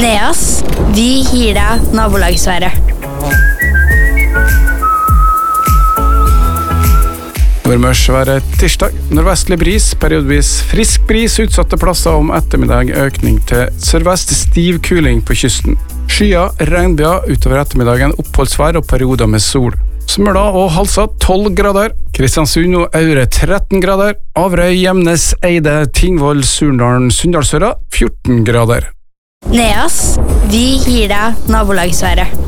Neas, vi gir deg nabolagsværet. Nordmørsværet tirsdag, nordvestlig bris, periodevis frisk bris, utsatte plasser om ettermiddag, økning til sørvest, stiv kuling på kysten. Skyer, regnbyer utover ettermiddagen, oppholdsvær og perioder med sol. Smøla og Halsa 12 grader, Kristiansund og Aure 13 grader, Averøy, Gjemnes, Eide, Tingvoll, Surndalen, Sunndalsøra 14 grader. Neas, vi gir deg nabolagsværet.